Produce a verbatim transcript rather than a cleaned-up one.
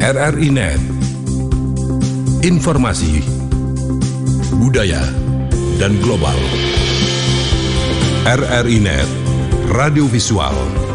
R R I Net. Informasi, budaya, dan global. R R I Net, radio visual.